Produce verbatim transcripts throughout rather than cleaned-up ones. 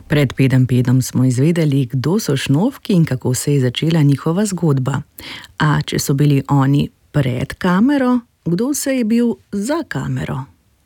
Pred Pedem Pedom smo izvedeli, kdo so Šnovki in kako se je začela njihova zgodba. A če so bili oni pred kamero, kdo se je bil za kamero?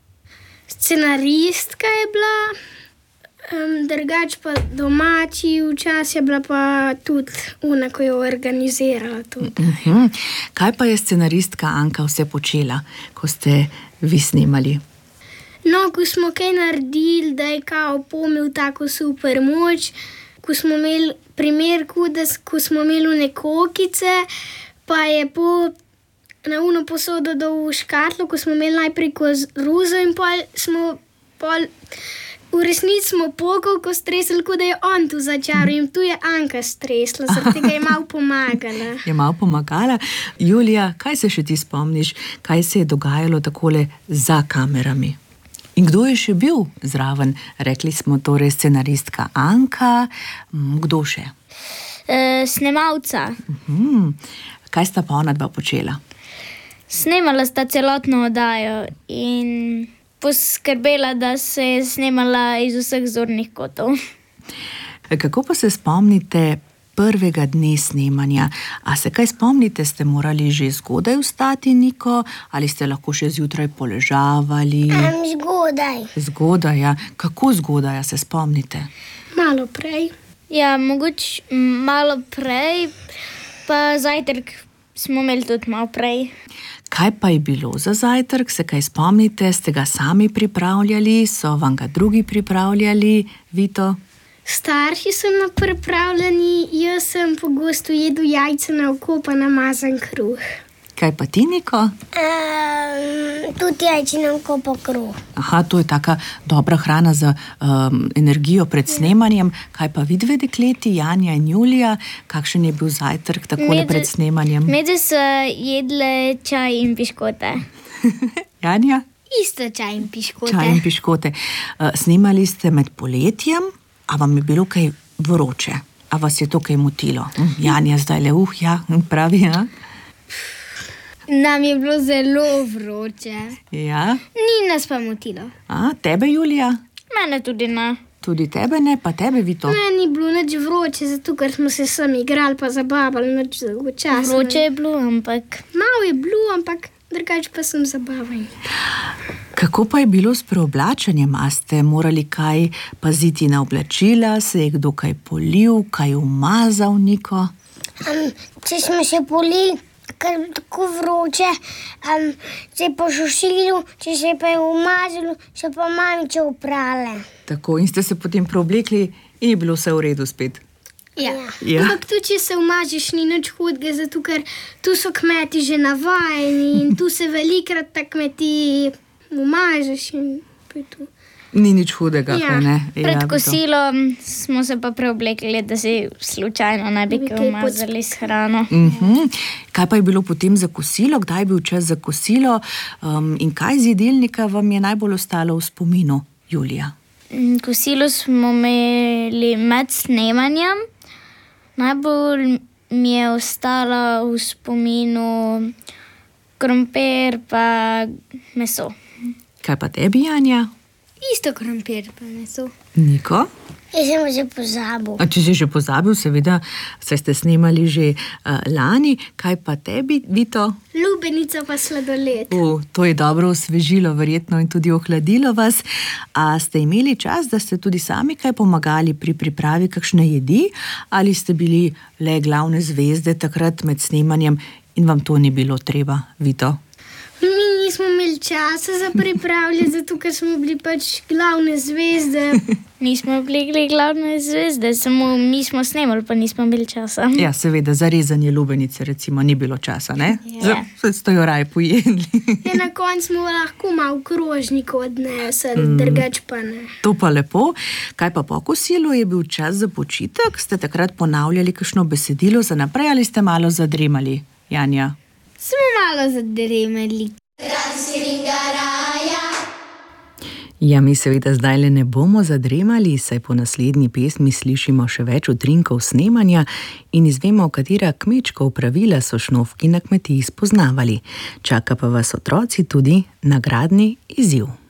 Scenaristka je bila, um, drugače pa domači, včasih je bila pa tudi ona, ko je organizirala tudi. Uh-huh. Kaj pa je scenaristka Anka vse počela, ko ste vi snemali? No, ko smo kaj naredili, da je kao pomil tako super moč, ko smo imeli primer, da, ko smo imeli one kokice, pa je po na uno posodo dal v škatlo, ko smo imeli najprej koruzo in pol smo pol, v resnici smo pokal, ko stresli, kot da je on tu začaral in tu je Anka stresla, zaradi tega je malo pomagala. Je malo pomagala. Julija, kaj se še ti spomniš, kaj se je dogajalo takole za kamerami? In kdo je še bil zraven? Rekli smo torej scenaristka Anka, kdo še? E, snemalca. Uhum. Kaj sta pa ona dva počela? Snemala sta celotno oddajo in poskrbela, da se je snemala iz vseh zornih kotov. Kako pa se spomnite prvega dne snemanja? A se kaj spomnite, ste morali že zgodaj vstati, Niko? Ali ste lahko še zjutraj poležavali? Um, zgodaj. Zgodaj, ja. Kako zgodaj se spomnite? Malo prej. Ja, mogoče malo prej, pa zajtrk smo imeli tudi malo prej. Kaj pa je bilo za zajtrk? Se kaj spomnite? Ste ga sami pripravljali? So vam ga drugi pripravljali? Vito? Starši so nam pripravljeni, jaz sem pogosto jedel jajce na oko pa namazan kruh. Kaj pa ti, Niko? Um, tudi jajce na oko pa kruh. Aha, to je taka dobra hrana za um, energijo pred snemanjem. Kaj pa vidve dekleti, Janja in Julija? Kakšen je bil zajtrk takole pred snemanjem? Medve so jedle čaj in piškote. Janja? Isto čaj in piškote. Čaj in piškote. Uh, snemali ste med poletjem, a vam je bilo kaj vroče? A vas je to kaj motilo? Hm, Janja zdaj le, uh, ja, pravi, ja? Nam je bilo zelo vroče. Ja? Ni nas pa motilo. A, tebe, Julija? Mene tudi ne. Tudi tebe ne, pa tebe, Vito? Meni ni bilo nič vroče, zato ker smo se sami igrali pa zabavali nič dolgo časa. Vroče je bilo, ampak... Malo je bilo, ampak drugače pa sem zabaven. Kako pa je bilo s preoblačenjem? A ste morali kaj paziti na oblačila? Se je kdo kaj polil, kaj umazal, Niko? Um, če smo se polili, ker je tako vroče, um, se je pošušilo, če se je pa je umazalo, so pa mamiče oprale. Tako, in ste se potem preoblekli in je bilo vse v redu spet? Ja. Ja. Ampak tudi, če se umažeš, ni nič hudega, zato ker tu so kmeti že navajeni in tu se velikrat ta kmeti umažeš in pa je tu. Ni nič hudega, Ja. kaj ne? Pred Ja, Vito. kosilom smo se pa preoblekli, da si slučajno ne bi bi kaj kaj umazali s hrano. Mhm. Kaj pa je bilo potem za kosilo? Kdaj je bil čas za kosilo? Um, in kaj z jedilnika vam je najbolj ostalo v spominu, Julija? Mm, Kosilo smo imeli med snemanjem. Najbolj mi je ostalo v spominu krompir pa meso. Kaj pa tebi, Janja? Isto krompir pa meso. Niko? Jaz sem že pozabil. A če si že pozabil, seveda, saj ste snemali že uh, lani. Kaj pa tebi, Vito? Lubenica pa sladoled. O, to je dobro osvežilo, verjetno, in tudi ohladilo vas. A ste imeli čas, da ste tudi sami kaj pomagali pri pripravi kakšne jedi? Ali ste bili le glavne zvezde takrat med snemanjem in vam to ni bilo treba, Vito? Mi nismo imeli časa za pripravljati, zato ker smo bili pač glavne zvezde. Nismo bili glavne zvezde, samo mi smo snemali, pa nismo imeli časa. Ja, seveda, za rezanje lubenice recimo ni bilo časa, ne? Ja. Zdaj ste jo raje pojedli. Ja, na koncu smo lahko malo krožnik odnesli, mm. drugače pa ne. To pa lepo. Kaj pa po kosilu, je bil čas za počitek? Ste takrat ponavljali kakšno besedilo za naprej ali ste malo zadremali, Janja? Smo malo zadremali. Ja, mi seveda zdaj le ne bomo zadremali, saj po naslednji pesmi slišimo še več utrinkov snemanja in izvemo, katera kmečka opravila so Šnovki na kmetiji spoznavali. Čaka pa vas, otroci, tudi nagradni izziv.